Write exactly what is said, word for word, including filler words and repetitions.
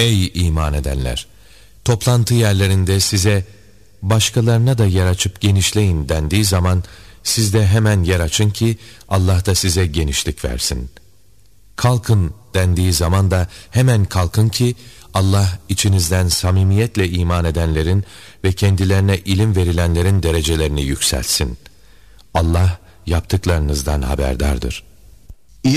Ey iman edenler! Toplantı yerlerinde size başkalarına da yer açıp genişleyin dendiği zaman siz de hemen yer açın ki Allah da size genişlik versin. Kalkın dendiği zaman da hemen kalkın ki Allah içinizden samimiyetle iman edenlerin ve kendilerine ilim verilenlerin derecelerini yükseltsin. Allah yaptıklarınızdan haberdardır.